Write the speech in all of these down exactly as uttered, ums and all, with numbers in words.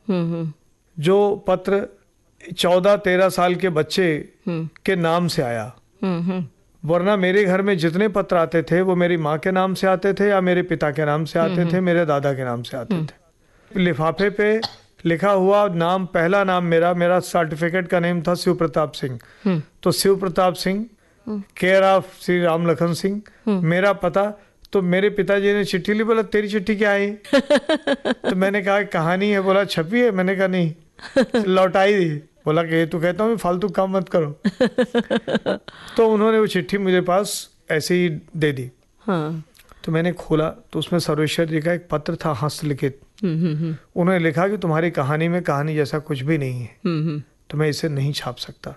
जो पत्र चौदह तेरह साल के बच्चे के नाम से आया। वरना मेरे घर में जितने पत्र आते थे वो मेरी माँ के नाम से आते थे या मेरे पिता के नाम से आते थे, मेरे दादा के नाम से आते थे। लिफाफे पे लिखा हुआ नाम, पहला नाम मेरा मेरा सर्टिफिकेट का नेम था शिव प्रताप सिंह। तो शिव प्रताप सिंह, केयर ऑफ श्री राम लखन सिंह, मेरा पता। तो मेरे पिताजी ने चिट्ठी ली, बोला तेरी चिट्ठी क्या आई? तो मैंने कहा कहानी है। बोला छपी है? मैंने कहा नहीं, लौटाई दी। बोला कि तो कहता हूँ फालतू काम मत करो। तो उन्होंने वो चिट्ठी मुझे पास ऐसे ही दे दी। हाँ। तो मैंने खोला तो उसमें सर्वेश्वर जी का एक पत्र था हस्तलिखित। उन्होंने लिखा कि तुम्हारी कहानी में कहानी जैसा कुछ भी नहीं है, तो मैं इसे नहीं छाप सकता,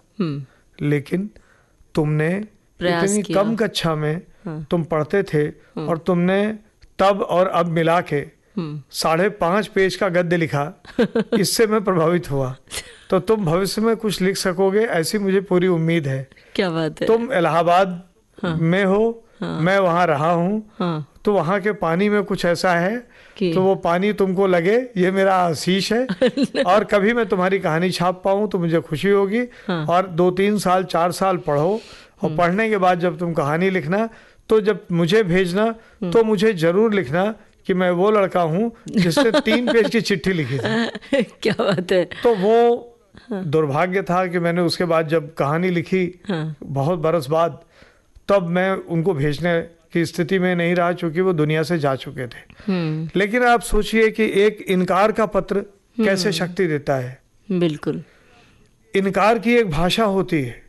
लेकिन तुमने इतनी कम कक्षा में हाँ। तुम पढ़ते थे और तुमने तब और अब मिला के साढ़े पांच पेज का गद्य लिखा, इससे मैं प्रभावित हुआ। तो तुम भविष्य में कुछ लिख सकोगे ऐसी मुझे पूरी उम्मीद है। क्या बात है। तुम इलाहाबाद हाँ। में हो हाँ। मैं वहाँ रहा हूँ हाँ। तो वहाँ के पानी में कुछ ऐसा है तो वो पानी तुमको लगे, ये मेरा आशीष है। और कभी मैं तुम्हारी कहानी छाप पाऊँ तो मुझे खुशी होगी। हाँ। और दो तीन साल चार साल पढ़ो और पढ़ने के बाद जब तुम कहानी लिखना तो जब मुझे भेजना तो मुझे जरूर लिखना कि मैं वो लड़का हूँ जिसने तीन पेज की चिट्ठी लिखी थी। क्या बात है। तो वो हाँ। दुर्भाग्य था कि मैंने उसके बाद जब कहानी लिखी हाँ। बहुत बरस बाद, तब मैं उनको भेजने की स्थिति में नहीं रहा क्योंकि वो दुनिया से जा चुके थे। लेकिन आप सोचिए कि एक इनकार का पत्र कैसे शक्ति देता है। बिल्कुल। इनकार की एक भाषा होती है,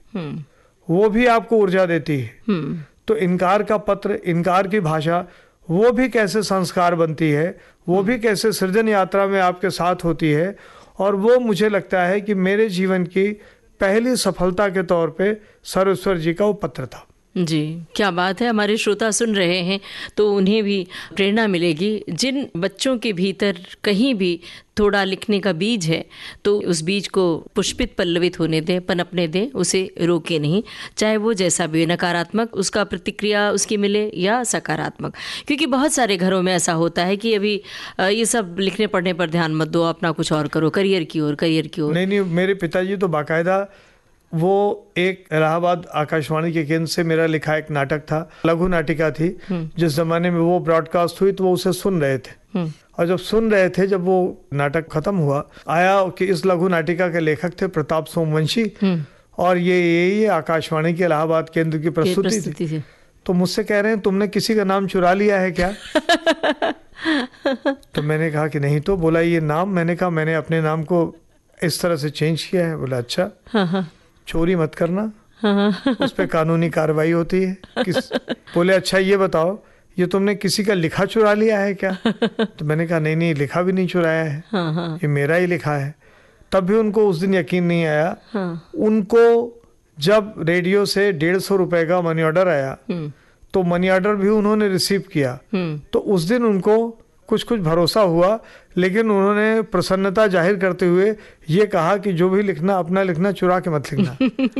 वो भी आपको ऊर्जा देती है। तो इनकार का पत्र, इनकार की भाषा, वो भी कैसे संस्कार बनती है, वो भी कैसे सृजन यात्रा में आपके साथ होती है। और वो मुझे लगता है कि मेरे जीवन की पहली सफलता के तौर पे सर्वेश्वर जी का वो पत्र था। जी, क्या बात है। हमारे श्रोता सुन रहे हैं तो उन्हें भी प्रेरणा मिलेगी। जिन बच्चों के भीतर कहीं भी थोड़ा लिखने का बीज है तो उस बीज को पुष्पित पल्लवित होने दें, पनपने दें, उसे रोके नहीं। चाहे वो जैसा भी नकारात्मक उसका प्रतिक्रिया उसकी मिले या सकारात्मक, क्योंकि बहुत सारे घरों में ऐसा होता है कि अभी ये सब लिखने पढ़ने पर ध्यान मत दो, अपना कुछ और करो, करियर की ओर करियर की ओर। नहीं नहीं, मेरे पिताजी तो बाकायदा वो एक इलाहाबाद आकाशवाणी के केंद्र से मेरा लिखा एक नाटक था, लघु नाटिका थी। जिस जमाने में वो ब्रॉडकास्ट हुई तो वो उसे सुन रहे थे। और जब सुन रहे थे, जब वो नाटक खत्म हुआ, आया कि इस लघु नाटिका के लेखक थे प्रताप सोमवंशी और ये यही आकाशवाणी के इलाहाबाद केंद्र की प्रस्तुति थी। थी। तो मुझसे कह रहे हैं तुमने किसी का नाम चुरा लिया है क्या? तो मैंने कहा कि नहीं। तो बोला ये नाम? मैंने कहा मैंने अपने नाम को इस तरह से चेंज किया है। बोला अच्छा, चोरी मत करना, उस पर कानूनी कार्रवाई होती है। किस बोले अच्छा ये बताओ ये तुमने किसी का लिखा चुरा लिया है क्या? तो मैंने कहा नहीं नहीं, लिखा भी नहीं चुराया है, ये मेरा ही लिखा है। तब भी उनको उस दिन यकीन नहीं आया। उनको जब रेडियो से डेढ़ सौ रुपए का मनी ऑर्डर आया तो मनी ऑर्डर भी उन्होंने रिसीव किया। तो उस दिन उनको कुछ कुछ भरोसा हुआ, लेकिन उन्होंने प्रसन्नता जाहिर करते हुए ये कहा कि जो भी लिखना अपना लिखना, चुरा के मत लिखना।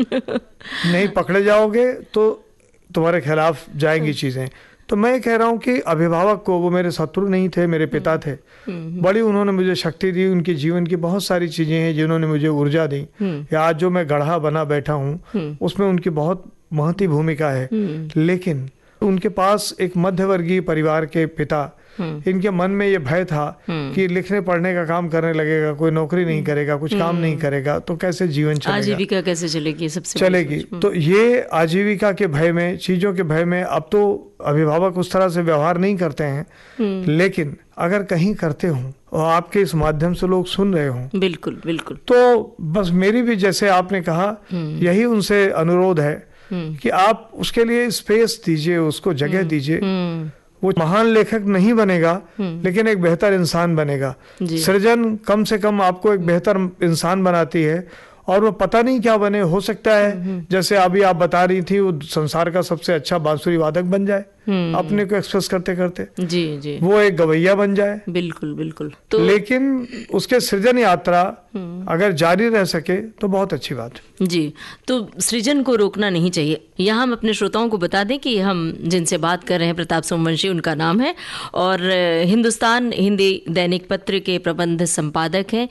नहीं पकड़े जाओगे तो तुम्हारे खिलाफ जाएंगी चीजें। तो मैं कह रहा हूँ कि अभिभावक को, वो मेरे शत्रु नहीं थे, मेरे पिता थे, बड़ी उन्होंने मुझे शक्ति दी। उनके जीवन की बहुत सारी चीजें हैं जिन्होंने मुझे ऊर्जा दी। या आज जो मैं गढ़ा बना बैठा हूँ उसमें उनकी बहुत महती भूमिका है। लेकिन उनके पास एक मध्यवर्गीय परिवार के पिता, इनके मन में ये भय था कि लिखने पढ़ने का काम करने लगेगा, कोई नौकरी नहीं करेगा, कुछ काम नहीं करेगा तो कैसे जीवन चलेगा, आजीविका कैसे चलेगी, सबसे चलेगी। तो ये आजीविका के भय में, चीजों के भय में अब तो अभिभावक उस तरह से व्यवहार नहीं करते हैं। लेकिन अगर कहीं करते हों और आपके इस माध्यम से लोग सुन रहे हों, बिल्कुल बिल्कुल, तो बस मेरी भी, जैसे आपने कहा, यही उनसे अनुरोध है कि आप उसके लिए स्पेस दीजिए, उसको जगह दीजिए। वो महान लेखक नहीं बनेगा लेकिन एक बेहतर इंसान बनेगा। सृजन कम से कम आपको एक बेहतर इंसान बनाती है। और वो पता नहीं क्या बने, हो सकता है जैसे अभी आप बता रही थी, वो संसार का सबसे अच्छा बांसुरी वादक बन जाए अपने को एक्सप्रेस करते करते। जी जी, वो एक गवैया बन जाए। बिल्कुल बिल्कुल। तो लेकिन उसके सृजन यात्रा अगर जारी रह सके तो बहुत अच्छी बात है। जी, तो सृजन को रोकना नहीं चाहिए। यहाँ हम अपने श्रोताओं को बता दें कि हम जिनसे बात कर रहे हैं प्रताप सोमवंशी, उनका नाम है, और हिंदुस्तान हिंदी दैनिक पत्र के प्रबंध संपादक हैं।